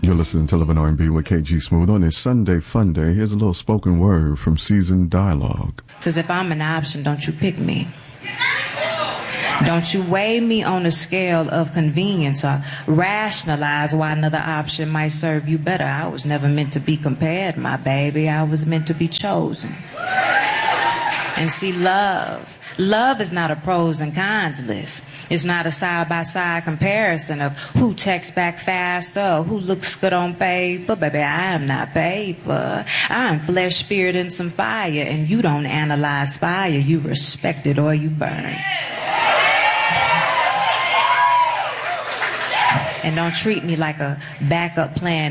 You're listening to Love and R&B with KG Smooth on this Sunday Fun Day. Here's a little spoken word from Seasoned Dialogue. Because if I'm an option, don't you pick me. Don't you weigh me on a scale of convenience or rationalize why another option might serve you better. I was never meant to be compared, my baby. I was meant to be chosen. And see, love is not a pros and cons list. It's not a side-by-side comparison of who texts back faster or who looks good on paper. Baby, I am not paper. I'm flesh, spirit, and some fire. And you don't analyze fire. You respect it or you burn. And don't treat me like a backup plan